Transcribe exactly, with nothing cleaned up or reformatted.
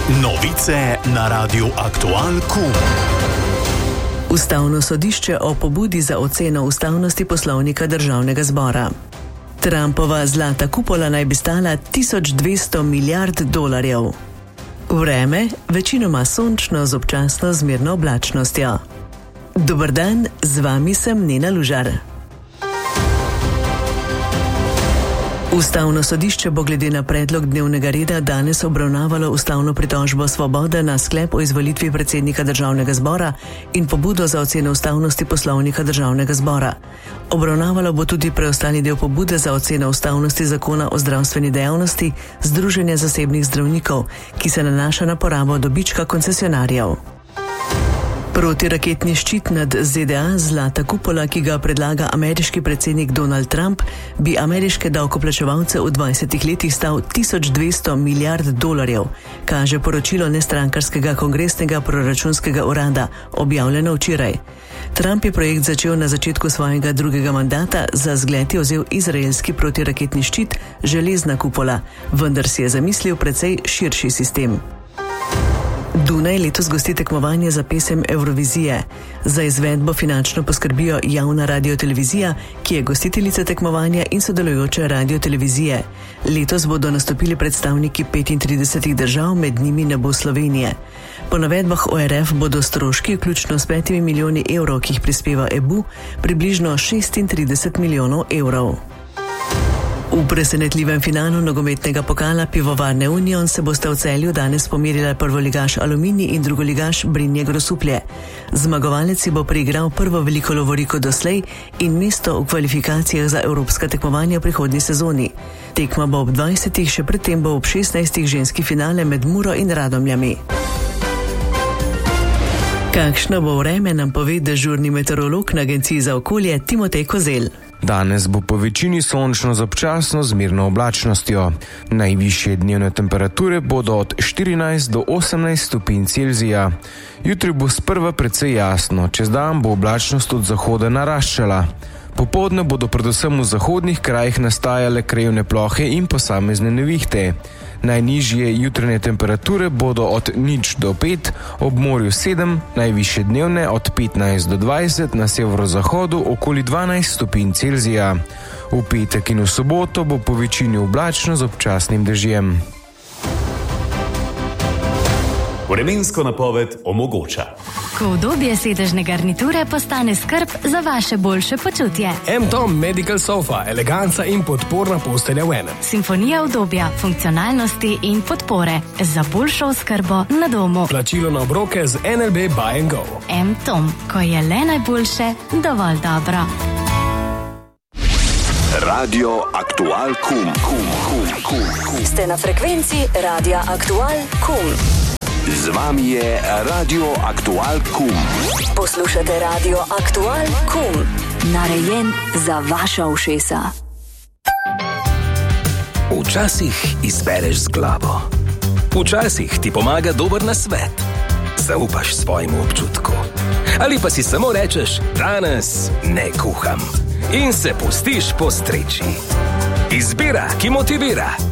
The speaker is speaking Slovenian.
Novice na Radiu Aktual Kum. Ustavno sodišče o pobudi za oceno ustavnosti poslovnika Državnega zbora. Trumpova zlata kupola naj bi stala tisoč dvesto milijard dolarjev. Vreme večinoma sončno z občasno zmerno oblačnostjo. Dober dan, z vami sem Nena Lužar. Ustavno sodišče bo glede na predlog dnevnega reda danes obravnavalo ustavno pritožbo Svobode na sklep o izvolitvi predsednika Državnega zbora in pobudo za oceno ustavnosti poslovnika Državnega zbora. Obravnavalo bo tudi preostali del pobude za oceno ustavnosti zakona o zdravstveni dejavnosti Združenja zasebnih zdravnikov, ki se nanaša na porabo dobička koncesionarjev. Protiraketni ščit nad Z D A, zlata kupola, ki ga predlaga ameriški predsednik Donald Trump, bi ameriške davkoplačevalce v dvajsetih letih stal tisoč dvesto milijard dolarjev, kaže poročilo nestrankarskega kongresnega proračunskega urada, objavljeno včeraj. Trump je projekt začel na začetku svojega drugega mandata, za zgled je vzel izraelski protiraketni ščit, železna kupola, vendar si je zamislil precej širši sistem. Dunaj letos gosti tekmovanje za pesem Evrovizije. Za izvedbo finančno poskrbijo javna radiotelevizija, ki je gostiteljica tekmovanja, in sodelujoče radiotelevizije. Letos bodo nastopili predstavniki petintridesetih držav, med njimi ne bo Slovenije. Po navedbah O R F bodo stroški, vključno s petimi milijoni evrov, ki jih prispeva E B U, približno šestintrideset milijonov evrov. V presenetljivem finalu nogometnega pokala Pivovarne Union se bosta v Celju danes pomerila prvoligaš Aluminij in drugoligaš Brinje Grosuplje. Zmagovalec si bo preigral prvo veliko lovoriko doslej in mesto v kvalifikacijah za evropska tekmovanja v prihodnji sezoni. Tekma bo ob dvajsetih, še predtem bo ob šestnajstih ženski finale med Muro in Radomljami. Kakšno bo vreme, nam pove dežurni meteorolog na Agenciji za okolje Timotej Kozel. Danes bo po večini sončno z občasno zmerno oblačnostjo. Najvišje dnevne temperature bodo od štirinajst do osemnajst stopinj Celzija. Jutri bo sprva precej jasno, čez dan bo oblačnost od zahoda naraščala. Popoldne bodo predvsem v zahodnih krajih nastajale krajevne plohe in posamezne nevihte. Najnižje jutranje temperature bodo od nič do pet, ob morju sedem, najvišje dnevne od petnajst do dvajset, na severozahodu okoli dvanajst stopinj Celzija. V petek in v soboto bo po večini oblačno z občasnim dežjem. Vremensko napoved omogoča. Ko udobje sedežne garniture postane skrb za vaše boljše počutje. M-Tom Medical Sofa, eleganca in podporna postelja v enem. Simfonija udobja, funkcionalnosti in podpore za boljšo oskrbo na domu. Plačilo na obroke z N L B Buy and Go. M-Tom, ko je le najboljše, dovolj dobro. Radio Aktual Kum. Kum, kum, kum, kum. Ste na frekvenci Radia Aktual Kum. Z vami je Radio Aktual Kum. Poslušate Radio Aktual Kum. Narejen za vaša ušesa. Včasih izbereš z glavo. Včasih ti pomaga dober nasvet. Zaupaš svojemu občutku. Ali pa si samo rečeš, danes ne kuham. In se pustiš postreči. Izbira, ki motivira.